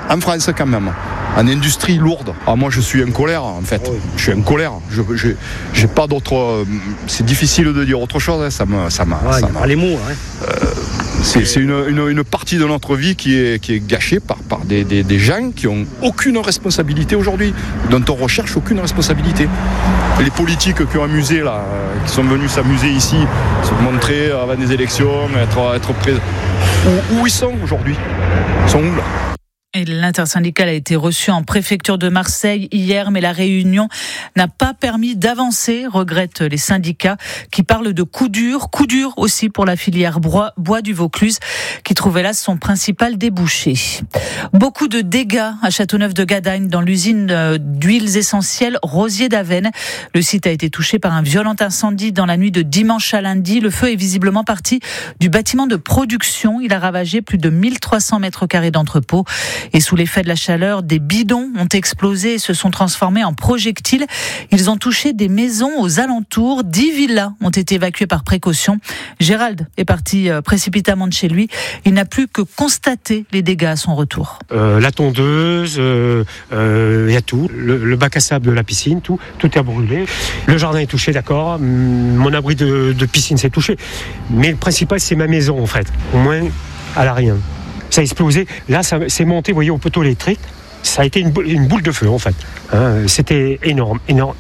en France quand même. En industrie lourde. Moi je suis en colère en fait. Oui. Je suis en colère. J'ai pas d'autre. C'est difficile de dire autre chose. Ça m'a. Les mots. C'est une partie de notre vie qui est gâchée par des gens qui ont aucune responsabilité aujourd'hui, dont on recherche aucune responsabilité. Les politiques qui ont amusé là, qui sont venus s'amuser ici, se montrer avant des élections, être présents. Où ils sont aujourd'hui ? Ils sont où là ? Et l'intersyndicale a été reçue en préfecture de Marseille hier, mais la réunion n'a pas permis d'avancer, regrettent les syndicats qui parlent de coup dur aussi pour la filière bois du Vaucluse, qui trouvait là son principal débouché. Beaucoup de dégâts à Châteauneuf-de-Gadagne dans l'usine d'huiles essentielles Rosier d'Avesnes. Le site a été touché par un violent incendie dans la nuit de dimanche à lundi. Le feu est visiblement parti du bâtiment de production. Il a ravagé plus de 1300 mètres carrés d'entrepôt. Et sous l'effet de la chaleur, des bidons ont explosé et se sont transformés en projectiles. Ils ont touché des maisons aux alentours. 10 villas ont été évacuées par précaution. Gérald est parti précipitamment de chez lui. Il n'a plus que constaté les dégâts à son retour. La tondeuse, il y a tout. Le bac à sable de la piscine, tout est brûlé. Le jardin est touché, d'accord. Mon abri de piscine s'est touché. Mais le principal, c'est ma maison, en fait. Au moins, elle n'a rien. Ça a explosé. Là, ça s'est monté, vous voyez, au poteau électrique. Ça a été une boule de feu, en fait. C'était énorme.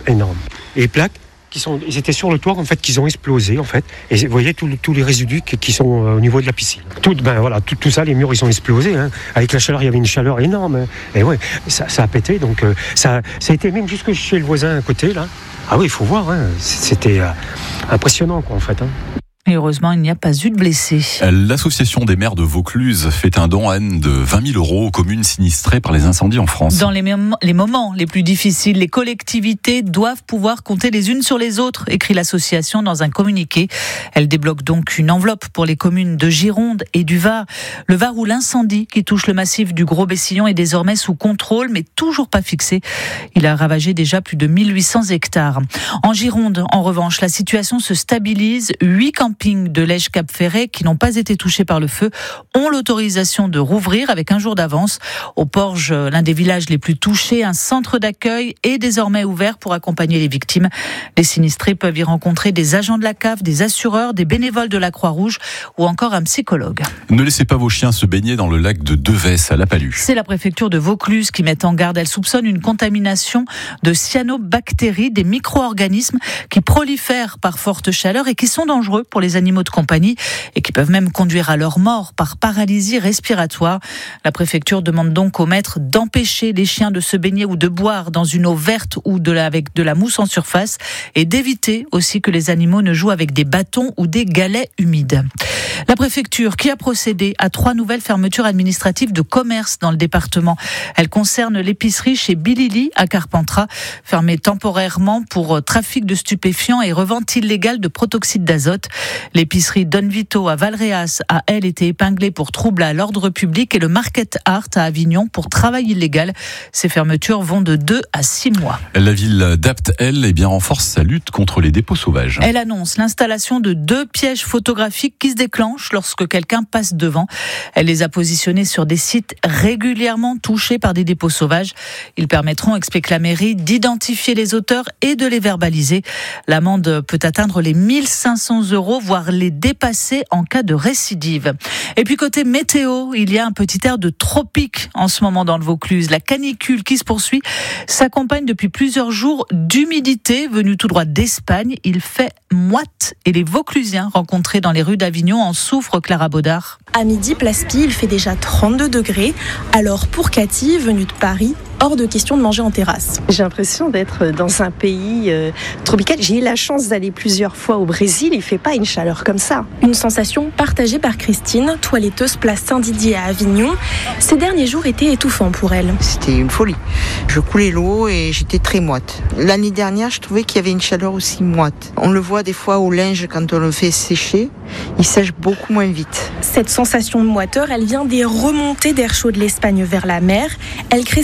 Et les plaques, ils étaient sur le toit, en fait, qu'ils ont explosé, en fait. Et vous voyez tous les résidus qui sont au niveau de la piscine. Tout ça, les murs, ils ont explosé. Avec la chaleur, il y avait une chaleur énorme. Et ouais, ça a pété. Donc, ça a été même jusque chez le voisin à côté, là. Ah oui, il faut voir. C'était impressionnant, quoi, en fait. Et heureusement, il n'y a pas eu de blessés. L'Association des maires de Vaucluse fait un don à haine de 20 000 € aux communes sinistrées par les incendies en France. Dans les moments les plus difficiles, les collectivités doivent pouvoir compter les unes sur les autres, écrit l'association dans un communiqué. Elle débloque donc une enveloppe pour les communes de Gironde et du Var. Le Var où l'incendie qui touche le massif du Gros-Bessillon est désormais sous contrôle, mais toujours pas fixé. Il a ravagé déjà plus de 1800 hectares. En Gironde, en revanche, la situation se stabilise. 8 campings de Lège-Cap-Ferret qui n'ont pas été touchés par le feu ont l'autorisation de rouvrir avec un jour d'avance. Au Porge, l'un des villages les plus touchés, un centre d'accueil est désormais ouvert pour accompagner les victimes. Les sinistrés peuvent y rencontrer des agents de la CAF, des assureurs, des bénévoles de la Croix-Rouge ou encore un psychologue. Ne laissez pas vos chiens se baigner dans le lac de Devès à La Palue. C'est la préfecture de Vaucluse qui met en garde. Elle soupçonne une contamination de cyanobactéries, des micro-organismes qui prolifèrent par forte chaleur et qui sont dangereux pour les animaux de compagnie et qui peuvent même conduire à leur mort par paralysie respiratoire. La préfecture demande donc aux maîtres d'empêcher les chiens de se baigner ou de boire dans une eau verte ou avec de la mousse en surface et d'éviter aussi que les animaux ne jouent avec des bâtons ou des galets humides. La préfecture qui a procédé à 3 nouvelles fermetures administratives de commerce dans le département. Elles concernent l'épicerie chez Bilili à Carpentras, fermée temporairement pour trafic de stupéfiants et revente illégale de protoxyde d'azote. L'épicerie Don Vito à Valréas a, elle, été épinglée pour trouble à l'ordre public et le Market Art à Avignon pour travail illégal. Ces fermetures vont de 2 à 6 mois. La ville d'Apt, elle, renforce sa lutte contre les dépôts sauvages. Elle annonce l'installation de 2 pièges photographiques qui se déclenchent lorsque quelqu'un passe devant. Elle les a positionnés sur des sites régulièrement touchés par des dépôts sauvages. Ils permettront, explique la mairie, d'identifier les auteurs et de les verbaliser. L'amende peut atteindre les 1500 €, voire les dépasser en cas de récidive. Et puis côté météo, il y a un petit air de tropique en ce moment dans le Vaucluse. La canicule qui se poursuit s'accompagne depuis plusieurs jours d'humidité venue tout droit d'Espagne. Il fait moite et les Vauclusiens rencontrés dans les rues d'Avignon en souffrent, Clara Baudard. À midi, place Pie, il fait déjà 32 degrés. Alors pour Cathy, venue de Paris, hors de question de manger en terrasse. J'ai l'impression d'être dans un pays tropical. J'ai eu la chance d'aller plusieurs fois au Brésil. Il ne fait pas une chaleur comme ça. Une sensation partagée par Christine, toiletteuse place Saint-Didier à Avignon. Ces derniers jours étaient étouffants pour elle. C'était une folie. Je coulais l'eau et j'étais très moite. L'année dernière, je trouvais qu'il y avait une chaleur aussi moite. On le voit des fois au linge quand on le fait sécher. Il sèche beaucoup moins vite. Cette sensation de moiteur, elle vient des remontées d'air chaud de l'Espagne vers la mer. Elle crée cet amas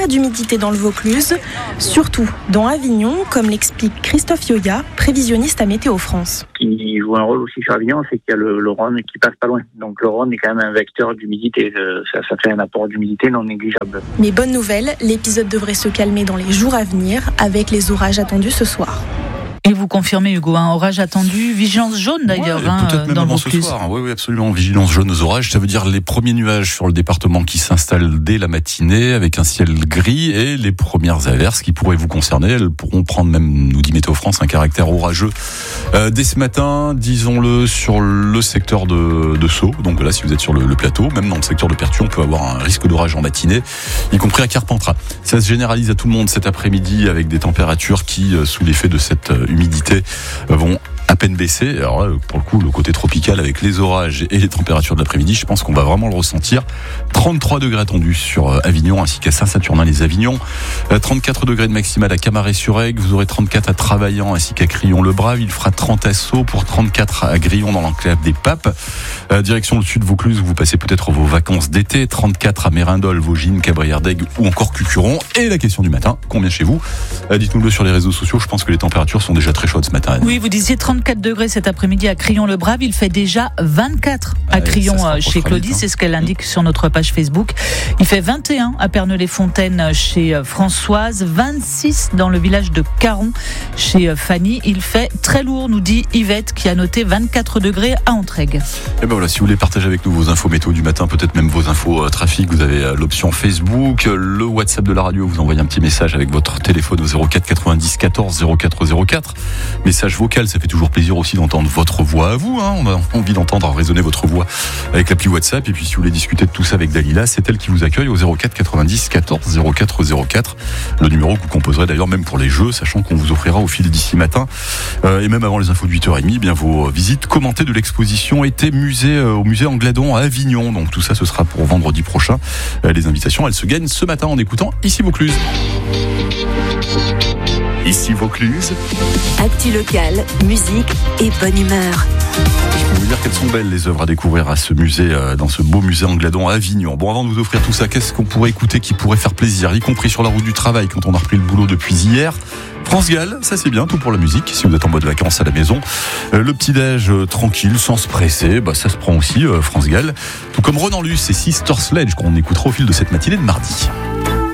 d'humidité dans le Vaucluse, surtout dans Avignon, comme l'explique Christophe Yoya, prévisionniste à Météo France. Ce qui joue un rôle aussi sur Avignon, c'est qu'il y a le Rhône qui passe pas loin. Donc le Rhône est quand même un vecteur d'humidité. Ça fait un apport d'humidité non négligeable. Mais bonne nouvelle, l'épisode devrait se calmer dans les jours à venir avec les orages attendus ce soir. Et vous confirmez, Hugo, un orage attendu, vigilance jaune d'ailleurs, peut-être même dans le avant ce Vaucluse. soir. Oui, absolument, vigilance jaune aux orages. Ça veut dire les premiers nuages sur le département qui s'installent dès la matinée avec un ciel gris et les premières averses qui pourraient vous concerner. Elles pourront prendre même, nous dit Météo France, un caractère orageux dès ce matin, disons-le, sur le secteur de Sceaux. Donc là, si vous êtes sur le plateau, même dans le secteur de Pertuis, on peut avoir un risque d'orage en matinée, y compris à Carpentras. Ça se généralise à tout le monde cet après-midi avec des températures qui, sous l'effet de cette humidité, vont à peine baisser. Alors là, pour le coup, le côté tropical avec les orages et les températures de l'après-midi, je pense qu'on va vraiment le ressentir. 33 degrés attendus sur Avignon ainsi qu'à Saint-Saturnin-les-Avignon. 34 degrés de maximal à Camaret-sur-Aigle. Vous aurez 34 à Travaillant ainsi qu'à Crillon-le-Brave. Il fera 30 à Sceaux pour 34 à Grillon dans l'enclave des Papes. Direction le sud Vaucluse, où vous passez peut-être vos vacances d'été. 34 à Mérindol, Vaugines, Cabrières-d'Aigle ou encore Cucuron. Et la question du matin, combien chez vous? Dites-nous-le sur les réseaux sociaux. Je pense que les températures sont déjà très chaudes ce matin. Oui, vous disiez 34 degrés cet après-midi à Crillon-le-Brave. Il fait déjà 24 à Crillon chez Claudie. C'est ce qu'elle indique sur notre page Facebook. Il fait 21 à Perneux-les-Fontaines chez Françoise. 26 dans le village de Caron chez Fanny. Il fait très lourd, nous dit Yvette, qui a noté 24 degrés à Entraigues. Et ben voilà, si vous voulez partager avec nous vos infos météo du matin, peut-être même vos infos trafic, vous avez l'option Facebook, le WhatsApp de la radio, vous envoyez un petit message avec votre téléphone au 04 90 14 04 04. Message vocal, ça fait toujours plaisir aussi d'entendre votre voix à vous. On a envie d'entendre résonner votre voix avec l'appli WhatsApp. Et puis si vous voulez discuter de tout ça avec Dalila, c'est elle qui vous accueille au 04 90 14 04 04. Le numéro que vous composerez d'ailleurs même pour les jeux, sachant qu'on vous offrira au fil d'ici matin et même avant les infos de 8h30, bien vos visites commentées de l'exposition été au musée Angladon à Avignon. Donc tout ça, ce sera pour vendredi prochain. Les invitations, elles se gagnent ce matin en écoutant Ici Vaucluse. Ici Vaucluse. Actu local, musique et bonne humeur. Je peux vous dire qu'elles sont belles les œuvres à découvrir à ce musée, dans ce beau musée Angladon à Avignon. Bon, avant de vous offrir tout ça, qu'est-ce qu'on pourrait écouter qui pourrait faire plaisir, y compris sur la route du travail quand on a repris le boulot depuis hier? France Gall, ça c'est bien, tout pour la musique. Si vous êtes en mode vacances à la maison, le petit-déj tranquille, sans se presser, ça se prend aussi, France Gall. Tout comme Renan Luce et Sister Sledge qu'on écoutera au fil de cette matinée de mardi.